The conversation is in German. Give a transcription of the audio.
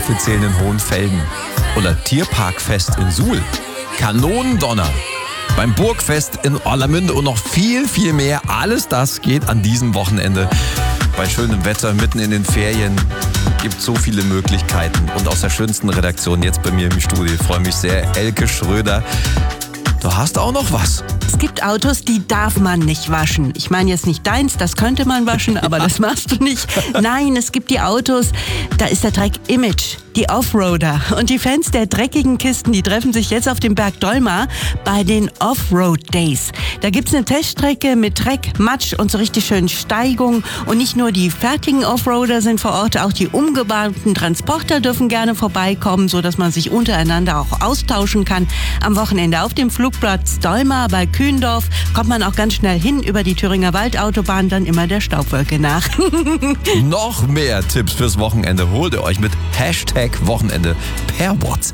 offiziell in Hohenfelden. Oder Tierparkfest in Suhl. Kanonendonner beim Burgfest in Orlamünde und noch viel, viel mehr. Alles das geht an diesem Wochenende. Bei schönem Wetter, mitten in den Ferien, gibt so viele Möglichkeiten. Und aus der schönsten Redaktion jetzt bei mir im Studio, ich freue mich sehr, Elke Schröder. Du hast auch noch was. Es gibt Autos, die darf man nicht waschen. Ich meine jetzt nicht deins, das könnte man waschen, aber das machst du nicht. Nein, es gibt die Autos, da ist der Dreck Image, die Offroader. Und die Fans der dreckigen Kisten, die treffen sich jetzt auf dem Berg Dolmar bei den Offroad Days. Da gibt's eine Teststrecke mit Dreck, Matsch und so richtig schönen Steigungen. Und nicht nur die fertigen Offroader sind vor Ort, auch die umgebauten Transporter dürfen gerne vorbeikommen, sodass man sich untereinander auch austauschen kann. Am Wochenende auf dem Flugplatz Dolmar bei Kühndorf kommt man auch ganz schnell hin über die Thüringer Waldautobahn, dann immer der Staubwolke nach. Noch mehr Tipps fürs Wochenende holt ihr euch mit #Wochenende per WhatsApp.